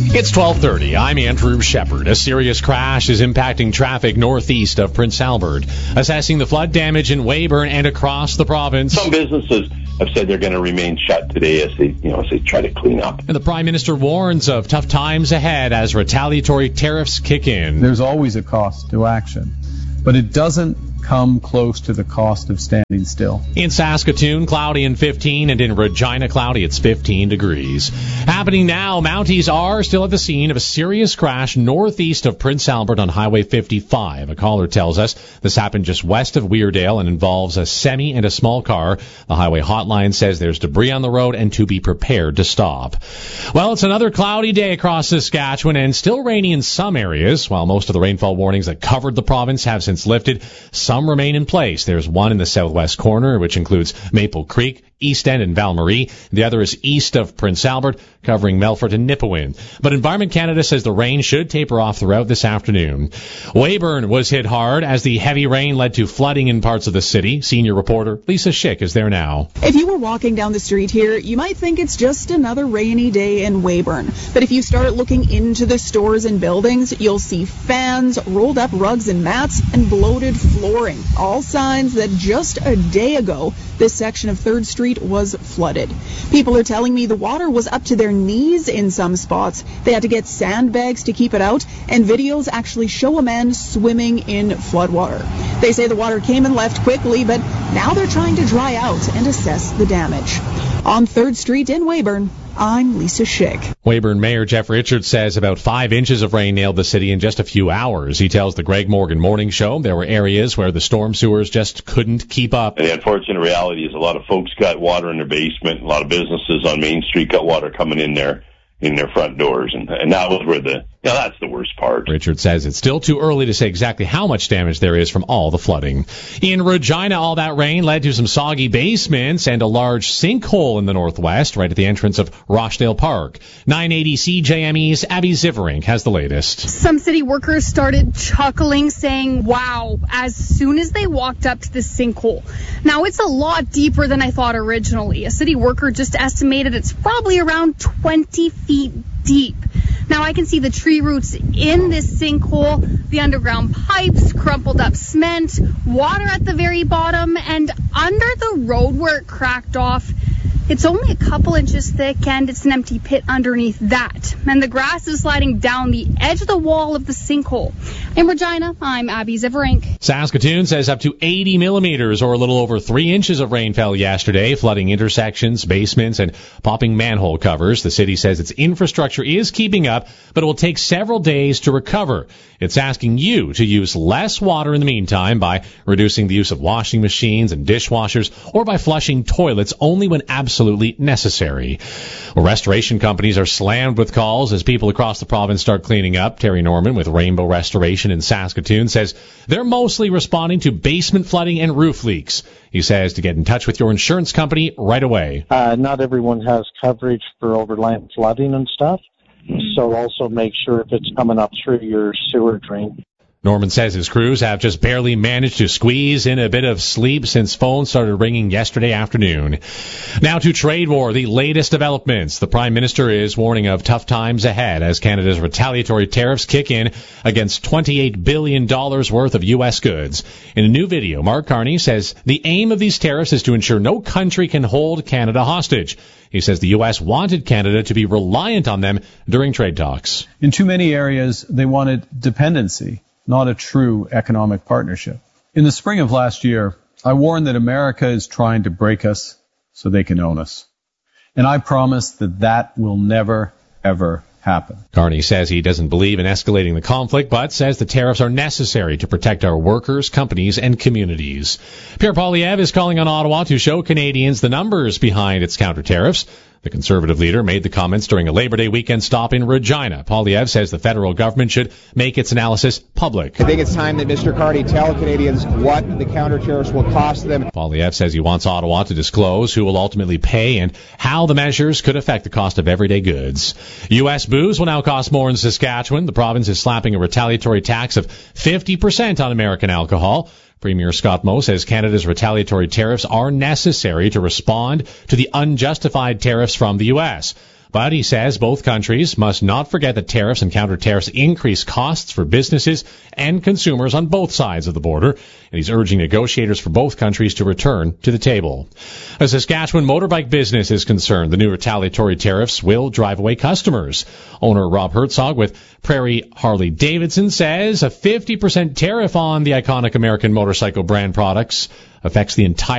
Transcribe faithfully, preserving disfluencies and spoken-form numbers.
It's twelve thirty. I'm Andrew Shepard. A serious crash is impacting traffic northeast of Prince Albert, assessing the flood damage in Weyburn and across the province. Some businesses have said they're going to remain shut today as they, you know, as they try to clean up. And the Prime Minister warns of tough times ahead as retaliatory tariffs kick in. There's always a cost to action, but it doesn't come close to the cost of standing still. In Saskatoon, cloudy and fifteen, and in Regina, cloudy, it's fifteen degrees. Happening now, Mounties are still at the scene of a serious crash northeast of Prince Albert on Highway fifty-five. A caller tells us this happened just west of Weardale and involves a semi and a small car. The highway hotline says there's debris on the road and to be prepared to stop. Well, it's another cloudy day across Saskatchewan and still rainy in some areas. While most of the rainfall warnings that covered the province have since lifted, some remain in place. There's one in the southwest corner, which includes Maple Creek, East End, and Val-Marie. The other is east of Prince Albert, covering Melfort and Nipawin. But Environment Canada says the rain should taper off throughout this afternoon. Weyburn was hit hard as the heavy rain led to flooding in parts of the city. Senior reporter Lisa Schick is there now. If you were walking down the street here, you might think it's just another rainy day in Weyburn. But if you start looking into the stores and buildings, you'll see fans, rolled up rugs and mats, and bloated flooring. All signs that just a day ago, this section of third Street was flooded. People are telling me the water was up to their knees in some spots. They had to get sandbags to keep it out, and videos actually show a man swimming in floodwater. They say the water came and left quickly, but now they're trying to dry out and assess the damage. On third Street in Weyburn, I'm Lisa Schick. Weyburn Mayor Jeff Richards says about five inches of rain nailed the city in just a few hours. He tells the Greg Morgan Morning Show there were areas where the storm sewers just couldn't keep up. And the unfortunate reality is a lot of folks got water in their basement. A lot of businesses on Main Street got water coming in there, in their front doors. And, and that was where the, you know, that's the worst part. Richard says it's still too early to say exactly how much damage there is from all the flooding. In Regina, all that rain led to some soggy basements and a large sinkhole in the northwest, right at the entrance of Rochdale Park. nine eighty C J M E's Abby Ziverink has the latest. Some city workers started chuckling, saying, wow, as soon as they walked up to the sinkhole. Now, it's a lot deeper than I thought originally. A city worker just estimated it's probably around twenty feet deep. Now I can see the tree roots in this sinkhole, the underground pipes, crumpled up cement, water at the very bottom, and under the road where it cracked off, it's only a couple inches thick, and it's an empty pit underneath that. And the grass is sliding down the edge of the wall of the sinkhole. In Regina, I'm Abby Ziverink. Saskatoon says up to eighty millimeters, or a little over three inches of rain fell yesterday, flooding intersections, basements, and popping manhole covers. The city says its infrastructure is keeping up, but it will take several days to recover. It's asking you to use less water in the meantime by reducing the use of washing machines and dishwashers, or by flushing toilets only when absolutely Absolutely necessary. Well, restoration companies are slammed with calls as people across the province start cleaning up. Terry Norman with Rainbow Restoration in Saskatoon says they're mostly responding to basement flooding and roof leaks. He says to get in touch with your insurance company right away. Uh, not everyone has coverage for overland flooding and stuff, so also make sure if it's coming up through your sewer drain. Norman says his crews have just barely managed to squeeze in a bit of sleep since phones started ringing yesterday afternoon. Now to trade war, the latest developments. The Prime Minister is warning of tough times ahead as Canada's retaliatory tariffs kick in against twenty-eight billion dollars worth of U S goods. In a new video, Mark Carney says the aim of these tariffs is to ensure no country can hold Canada hostage. He says the U S wanted Canada to be reliant on them during trade talks. In too many areas, they wanted dependency, not a true economic partnership. In the spring of last year, I warned that America is trying to break us so they can own us. And I promise that that will never, ever happen. Carney says he doesn't believe in escalating the conflict, but says the tariffs are necessary to protect our workers, companies, and communities. Pierre Poilievre is calling on Ottawa to show Canadians the numbers behind its counter-tariffs. The Conservative leader made the comments during a Labor Day weekend stop in Regina. Poilievre says the federal government should make its analysis public. I think it's time that Mister Carney tell Canadians what the counter-tariffs will cost them. Poilievre says he wants Ottawa to disclose who will ultimately pay and how the measures could affect the cost of everyday goods. U S booze will now cost more in Saskatchewan. The province is slapping a retaliatory tax of fifty percent on American alcohol. Premier Scott Moe says Canada's retaliatory tariffs are necessary to respond to the unjustified tariffs from the U S. But he says both countries must not forget that tariffs and counter-tariffs increase costs for businesses and consumers on both sides of the border, and he's urging negotiators for both countries to return to the table. A Saskatchewan motorbike business is concerned the new retaliatory tariffs will drive away customers. Owner Rob Herzog with Prairie Harley Davidson says a fifty percent tariff on the iconic American motorcycle brand products affects the entire